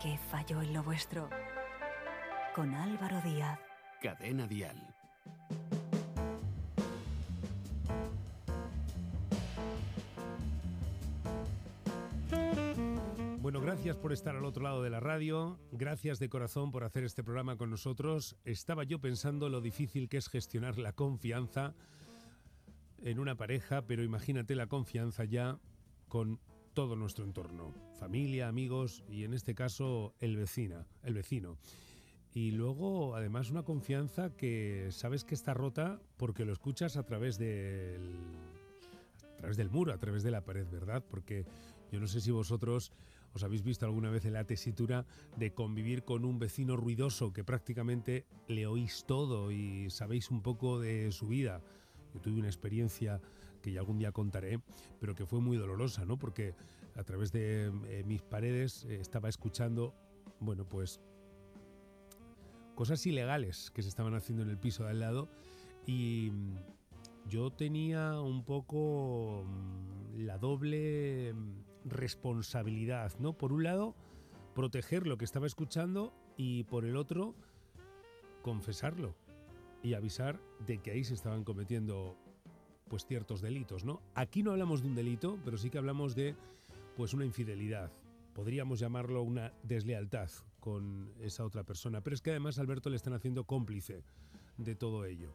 ¿Qué falló en lo vuestro? Con Álvaro Díaz. Cadena Dial. Bueno, gracias por estar al otro lado de la radio, gracias de corazón por hacer este programa con nosotros. Estaba yo pensando lo difícil que es gestionar la confianza en una pareja, pero imagínate la confianza ya con todo nuestro entorno, familia, amigos y en este caso el vecino. Y luego, además, una confianza que sabes que está rota porque lo escuchas a través del muro, a través de la pared, ¿verdad? Porque yo no sé si vosotros os habéis visto alguna vez en la tesitura de convivir con un vecino ruidoso que prácticamente le oís todo y sabéis un poco de su vida. Yo tuve una experiencia que ya algún día contaré, pero que fue muy dolorosa, ¿no? Porque a través de mis paredes estaba escuchando, bueno, pues cosas ilegales que se estaban haciendo en el piso de al lado y yo tenía un poco la doble responsabilidad, ¿no? Por un lado, proteger lo que estaba escuchando y por el otro, confesarlo y avisar de que ahí se estaban cometiendo pues ciertos delitos, ¿no? Aquí no hablamos de un delito, pero sí que hablamos de pues una infidelidad. Podríamos llamarlo una deslealtad con esa otra persona, pero es que además a Alberto le están haciendo cómplice de todo ello.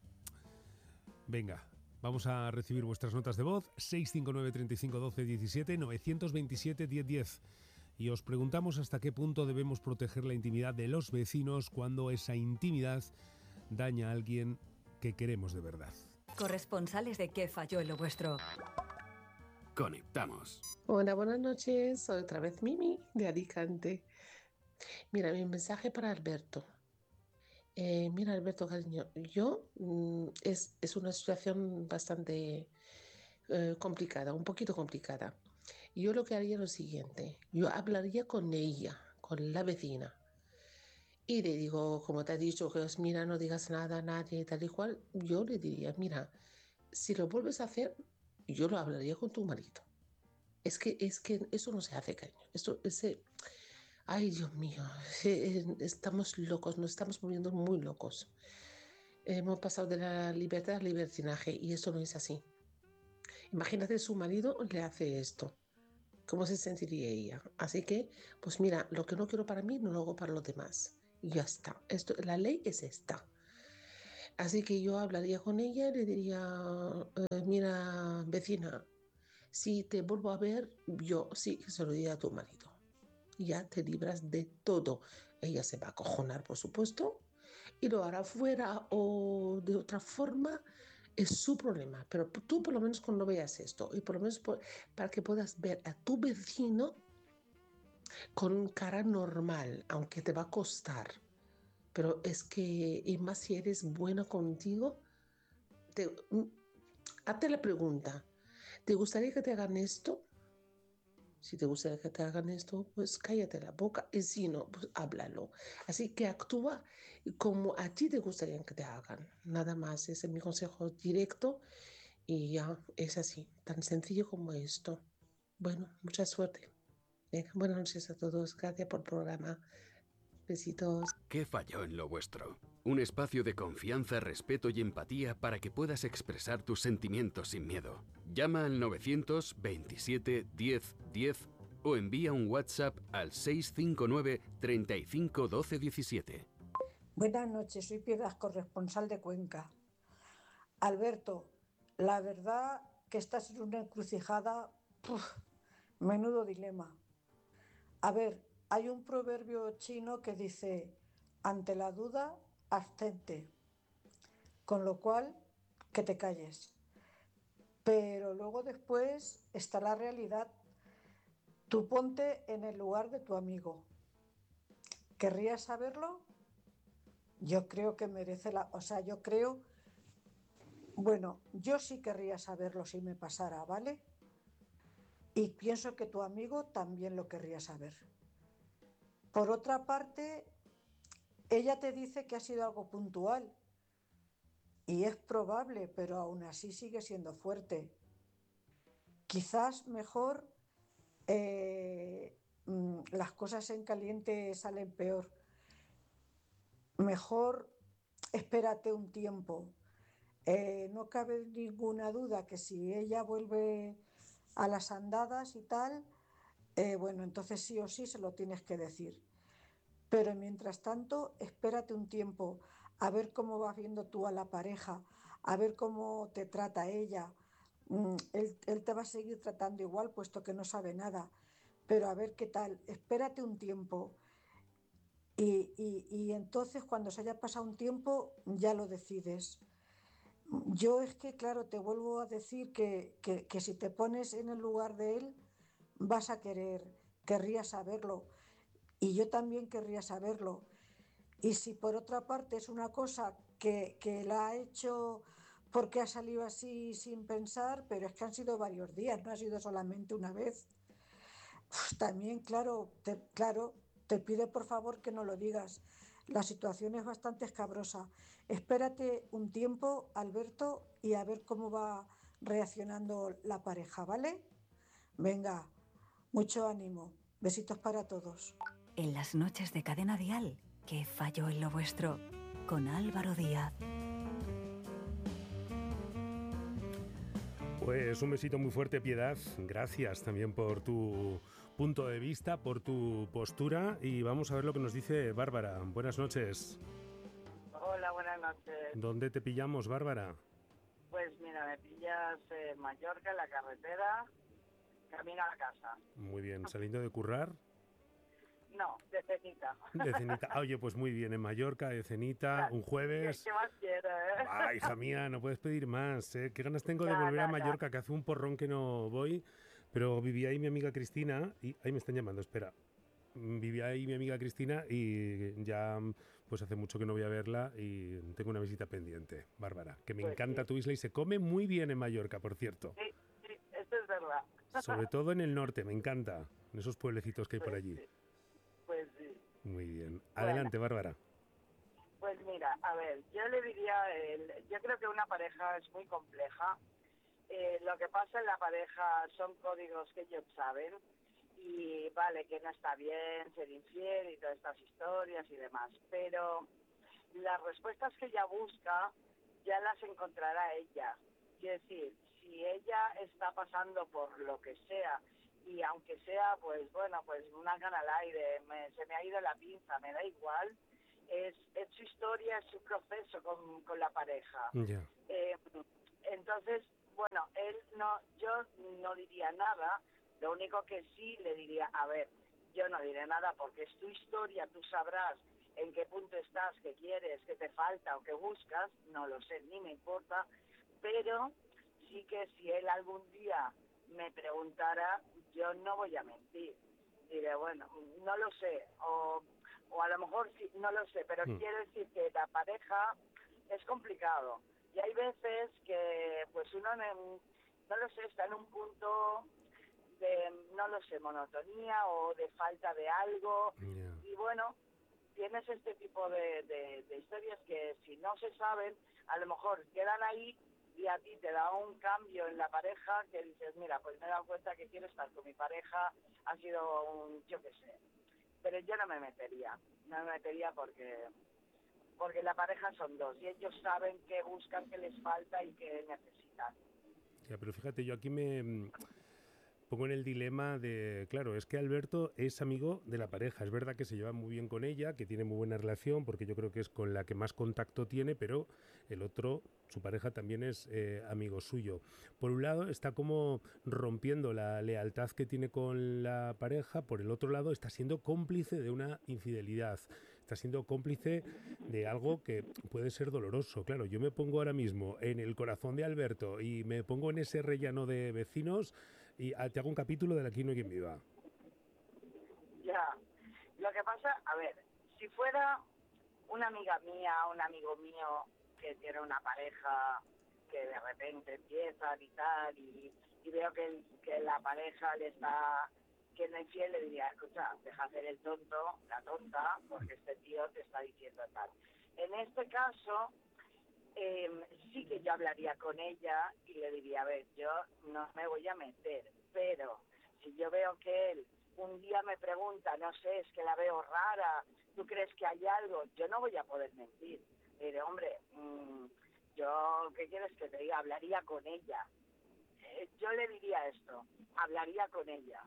Venga, vamos a recibir vuestras notas de voz, 659 35 12 17, 927 10 10. Y os preguntamos hasta qué punto debemos proteger la intimidad de los vecinos cuando esa intimidad daña a alguien que queremos de verdad. Corresponsales de ¿Qué falló en lo vuestro? Conectamos. Hola, buenas noches. Soy otra vez Mimi de Alicante. Mira, mi mensaje para Alberto. Mira, Alberto, cariño, es una situación bastante complicada, un poquito complicada. Yo lo que haría es lo siguiente. Yo hablaría con ella, con la vecina. Y le digo, como te ha dicho, que mira, no digas nada a nadie, tal y cual. Yo le diría, mira, si lo vuelves a hacer, yo lo hablaría con tu marido. Es que eso no se hace, cariño. Ay, Dios mío, estamos locos, nos estamos volviendo muy locos. Hemos pasado de la libertad al libertinaje y eso no es así. Imagínate, su marido le hace esto. ¿Cómo se sentiría ella? Así que, pues mira, lo que no quiero para mí, no lo hago para los demás. Y ya está. La ley es esta. Así que yo hablaría con ella y le diría, mira, vecina, si te vuelvo a ver, yo sí que se lo diría a tu marido. Ya te libras de todo. Ella se va a acojonar, por supuesto, y lo hará fuera o de otra forma, es su problema. Pero tú por lo menos cuando veas esto, y por lo menos para que puedas ver a tu vecino con cara normal, aunque te va a costar. Pero es que, y más si eres buena contigo, te, hazte la pregunta, ¿te gustaría que te hagan esto? Si te gustaría que te hagan esto, pues cállate la boca. Y si no, pues háblalo. Así que actúa como a ti te gustaría que te hagan. Nada más, ese es mi consejo directo y ya es así, tan sencillo como esto. Bueno, mucha suerte. Venga, buenas noches a todos. Gracias por el programa. Besitos. ¿Qué falló en lo vuestro? Un espacio de confianza, respeto y empatía para que puedas expresar tus sentimientos sin miedo. Llama al 927 10 10 o envía un WhatsApp al 659 35 12 17. Buenas noches, soy Piedras, corresponsal de Cuenca. Alberto, la verdad que estás en una encrucijada, menudo dilema. A ver, hay un proverbio chino que dice, ante la duda, abstente, con lo cual, que te calles. Pero luego después está la realidad. Tú ponte en el lugar de tu amigo. ¿Querrías saberlo? Yo creo que merece la... O sea, yo creo... Bueno, yo sí querría saberlo si me pasara, ¿vale? Y pienso que tu amigo también lo querría saber. Por otra parte, ella te dice que ha sido algo puntual y es probable, pero aún así sigue siendo fuerte. Quizás mejor las cosas en caliente salen peor. Mejor espérate un tiempo. No cabe ninguna duda que si ella vuelve a las andadas y tal, bueno, entonces sí o sí se lo tienes que decir. Pero mientras tanto, espérate un tiempo a ver cómo vas viendo tú a la pareja, a ver cómo te trata ella. Él te va a seguir tratando igual, puesto que no sabe nada. Pero a ver qué tal, espérate un tiempo. Y entonces cuando se haya pasado un tiempo, ya lo decides. Yo es que, claro, te vuelvo a decir que si te pones en el lugar de él, vas a querrías saberlo. Y yo también querría saberlo. Y si por otra parte es una cosa que la ha hecho porque ha salido así sin pensar, pero es que han sido varios días, no ha sido solamente una vez. También, claro, te pido por favor que no lo digas. La situación es bastante escabrosa. Espérate un tiempo, Alberto, y a ver cómo va reaccionando la pareja, ¿vale? Venga, mucho ánimo. Besitos para todos. En las noches de Cadena Dial, que falló en lo vuestro, con Álvaro Díaz. Pues un besito muy fuerte, Piedad. Gracias también por tu punto de vista, por tu postura. Y vamos a ver lo que nos dice Bárbara. Buenas noches. Hola, buenas noches. ¿Dónde te pillamos, Bárbara? Pues mira, me pillas en Mallorca, en la carretera, camino a la casa. Muy bien, saliendo de currar. No, de cenita. De cenita. Ah, oye, pues muy bien, en Mallorca, de cenita, un jueves. ¿Qué más quieres? Ah, hija mía, no puedes pedir más, ¿eh? Qué ganas tengo de Ya, volver a ya, ya. Mallorca, que hace un porrón que no voy. Pero vivía ahí mi amiga Cristina y... Ahí me están llamando, espera. Vivía ahí mi amiga Cristina y ya pues hace mucho que no voy a verla y tengo una visita pendiente, Bárbara, que me Pues encanta sí. tu isla y se come muy bien en Mallorca, por cierto. Sí, sí, esto es verdad. Sobre todo en el norte, me encanta, en esos pueblecitos que hay por Pues allí. sí, pues sí. Muy bien. Bueno, Adelante, Bárbara. pues mira, a ver, yo le diría, yo creo que una pareja es muy compleja. Lo que pasa en la pareja son códigos que ellos saben y vale que no está bien ser infiel y todas estas historias y demás, pero las respuestas que ella busca ya las encontrará ella. Quiero decir, si ella está pasando por lo que sea y aunque sea, pues bueno, pues una gana al aire, se me ha ido la pinza, me da igual, es su historia, es su proceso con la pareja. Ya. Entonces, bueno, yo no diría nada, lo único que sí le diría, a ver, yo no diré nada porque es tu historia, tú sabrás en qué punto estás, qué quieres, qué te falta o qué buscas, no lo sé, ni me importa, pero sí que si él algún día me preguntara, yo no voy a mentir, diré, bueno, no lo sé, o a lo mejor sí, no lo sé, pero quiero decir que la pareja es complicado. Y hay veces que pues uno, no lo sé, está en un punto de, no lo sé, monotonía o de falta de algo. Ya. Y bueno, tienes este tipo de historias que si no se saben, a lo mejor quedan ahí y a ti te da un cambio en la pareja que dices, mira, pues me he dado cuenta que quiero estar con mi pareja, ha sido yo qué sé. Pero yo no me metería porque la pareja son dos y ellos saben qué buscan, qué les falta y qué necesitan. Ya, pero fíjate, yo aquí me pongo en el dilema de, claro, es que Alberto es amigo de la pareja. Es verdad que se lleva muy bien con ella, que tiene muy buena relación, porque yo creo que es con la que más contacto tiene, pero el otro, su pareja, también es amigo suyo. Por un lado, está como rompiendo la lealtad que tiene con la pareja, por el otro lado, está siendo cómplice de una infidelidad. Está siendo cómplice de algo que puede ser doloroso. Claro, yo me pongo ahora mismo en el corazón de Alberto y me pongo en ese rellano de vecinos y te hago un capítulo de Aquí no hay quien viva. Ya, lo que pasa, a ver, si fuera una amiga mía, un amigo mío que tiene una pareja que de repente empiezan y tal, y veo que la pareja le está siendo infiel, le diría, escucha, deja hacer el tonto, la tonta, porque este tío te está diciendo tal. En este caso, sí que yo hablaría con ella y le diría, a ver, yo no me voy a meter, pero si yo veo que él un día me pregunta, no sé, es que la veo rara, ¿tú crees que hay algo? Yo no voy a poder mentir. Le diré, hombre, yo, ¿qué quieres que te diga? Hablaría con ella. Yo le diría esto, hablaría con ella.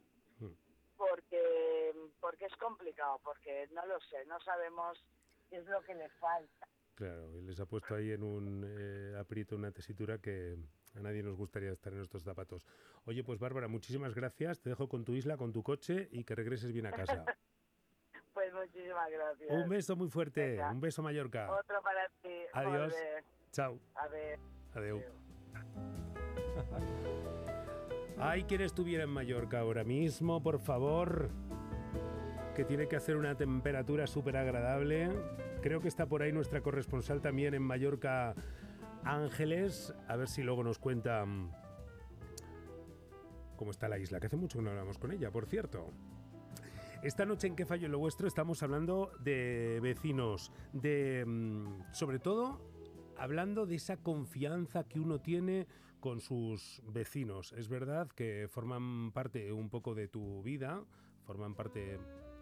Porque es complicado, porque no lo sé, no sabemos qué es lo que le falta. Claro, y les ha puesto ahí en un aprieto, una tesitura que a nadie nos gustaría estar en estos zapatos. Oye, pues Bárbara, muchísimas gracias. Te dejo con tu isla, con tu coche y que regreses bien a casa. Pues muchísimas gracias. Un beso muy fuerte. Venga. Un beso Mallorca. Otro para ti. Adiós. Joder. Chao. A ver. Adeu. Ay, ¿quién estuviera en Mallorca ahora mismo, por favor? Que tiene que hacer una temperatura súper agradable. Creo que está por ahí nuestra corresponsal también en Mallorca, Ángeles. A ver si luego nos cuenta cómo está la isla, que hace mucho que no hablamos con ella, por cierto. Esta noche en ¿Qué fallo en lo vuestro? Estamos hablando de vecinos, sobre todo hablando de esa confianza que uno tiene con sus vecinos. Es verdad que forman parte un poco de tu vida, forman parte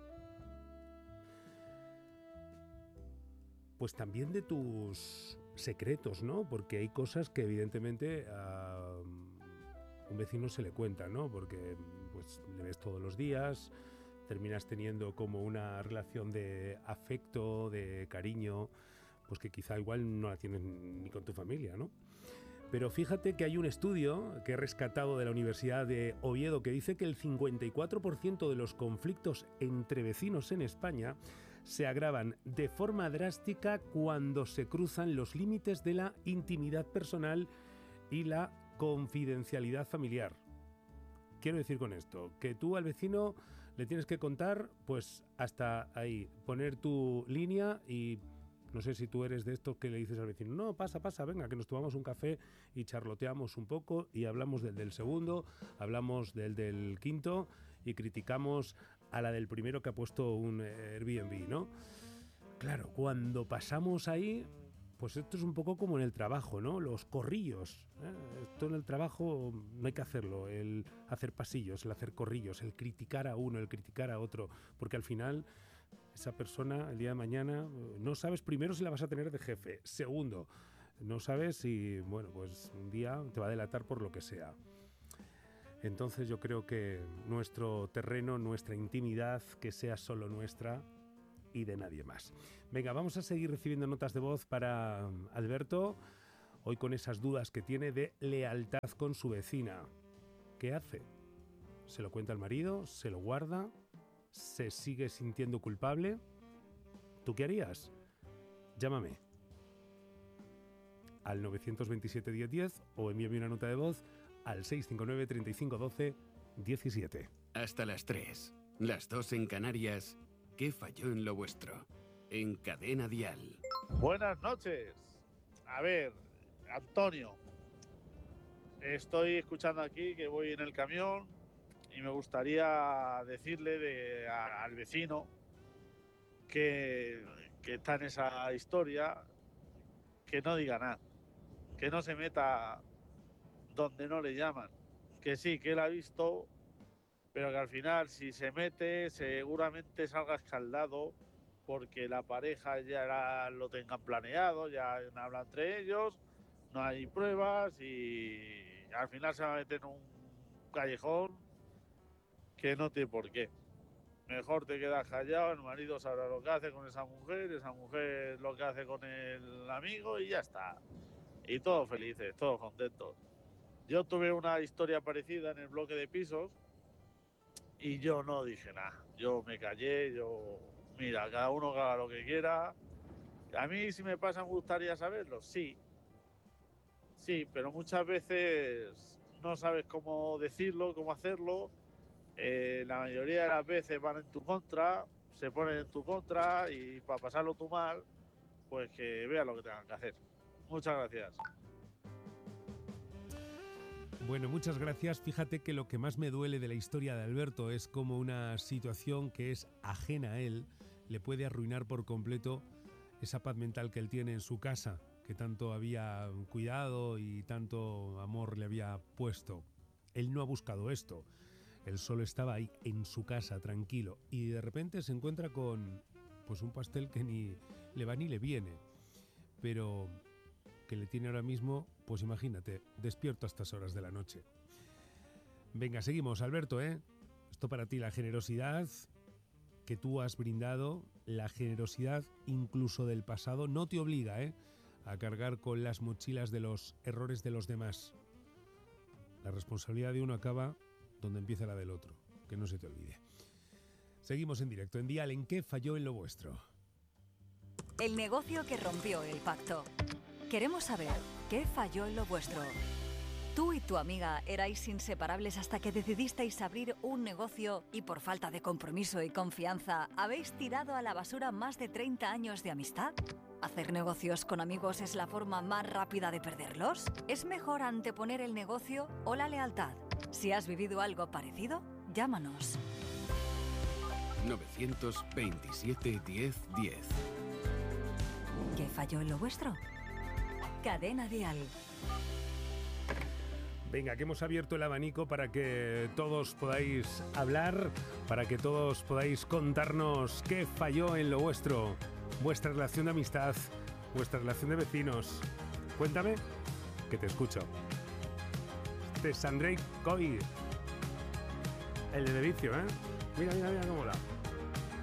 pues también de tus secretos, ¿no? Porque hay cosas que evidentemente a un vecino se le cuenta, ¿no? Porque pues le ves todos los días, terminas teniendo como una relación de afecto, de cariño, pues que quizá igual no la tienes ni con tu familia, ¿no? Pero fíjate que hay un estudio que he rescatado de la Universidad de Oviedo que dice que el 54% de los conflictos entre vecinos en España se agravan de forma drástica cuando se cruzan los límites de la intimidad personal y la confidencialidad familiar. Quiero decir con esto, que tú al vecino le tienes que contar, pues hasta ahí, poner tu línea y... No sé si tú eres de estos que le dices al vecino, no, pasa, venga, que nos tomamos un café y charloteamos un poco y hablamos del segundo, hablamos del quinto y criticamos a la del primero que ha puesto un Airbnb, ¿no? Claro, cuando pasamos ahí, pues esto es un poco como en el trabajo, ¿no? Los corrillos. Esto en el trabajo no hay que hacerlo, el hacer pasillos, el hacer corrillos, el criticar a uno, el criticar a otro, porque al final... Esa persona el día de mañana no sabes primero si la vas a tener de jefe, segundo, no sabes si, bueno, pues un día te va a delatar por lo que sea. Entonces yo creo que nuestro terreno, nuestra intimidad, que sea solo nuestra y de nadie más. Venga, vamos a seguir recibiendo notas de voz para Alberto, hoy con esas dudas que tiene de lealtad con su vecina. ¿Qué hace? ¿Se lo cuenta al marido? ¿Se lo guarda? ¿Se sigue sintiendo culpable? ¿Tú qué harías? Llámame al 927 1010 o envíame una nota de voz al 659 35 12 17. Hasta las 3, las 2 en Canarias. ¿Qué falló en lo vuestro? En Cadena Dial. Buenas noches. A ver, Antonio, estoy escuchando aquí que voy en el camión y me gustaría decirle al vecino que está en esa historia, que no diga nada, que no se meta donde no le llaman, que sí, que él ha visto, pero que al final si se mete seguramente salga escaldado porque la pareja ya lo tengan planeado, ya hablan entre ellos, no hay pruebas y al final se va a meter en un callejón que no tiene por qué. Mejor te quedas callado, el marido sabrá lo que hace con esa mujer lo que hace con el amigo y ya está. Y todos felices, todos contentos. Yo tuve una historia parecida en el bloque de pisos y yo no dije nada. Yo me callé, mira, cada uno que haga lo que quiera. A mí si me pasa me gustaría saberlo, sí, pero muchas veces no sabes cómo decirlo, cómo hacerlo. La mayoría de las veces van en tu contra, se ponen en tu contra y para pasarlo tú mal, pues que vean lo que tengan que hacer. Muchas gracias. Bueno, muchas gracias. Fíjate que lo que más me duele de la historia de Alberto es como una situación que es ajena a él le puede arruinar por completo esa paz mental que él tiene en su casa, que tanto había cuidado y tanto amor le había puesto. Él no ha buscado esto. El solo estaba ahí en su casa, tranquilo, y de repente se encuentra con pues un pastel que ni le va ni le viene, pero que le tiene ahora mismo, pues imagínate, despierto a estas horas de la noche. Venga, seguimos, Alberto, ¿eh? Esto para ti, la generosidad que tú has brindado, la generosidad incluso del pasado, no te obliga, a cargar con las mochilas de los errores de los demás. La responsabilidad de uno acaba donde empieza la del otro, que no se te olvide. Seguimos en directo en Dial. ¿En qué falló en lo vuestro? El negocio que rompió el pacto. Queremos saber qué falló en lo vuestro. Tú y tu amiga erais inseparables hasta que decidisteis abrir un negocio y por falta de compromiso y confianza habéis tirado a la basura más de 30 años de amistad. ¿Hacer negocios con amigos es la forma más rápida de perderlos? ¿Es mejor anteponer el negocio o la lealtad? Si has vivido algo parecido, llámanos. 927 10 10. ¿Qué falló en lo vuestro? Cadena Dial. Venga, que hemos abierto el abanico para que todos podáis hablar, para que todos podáis contarnos qué falló en lo vuestro, vuestra relación de amistad, vuestra relación de vecinos. Cuéntame, que te escucho. Este es Andrei Coy, el de Vicio, ¿eh? Mira cómo la.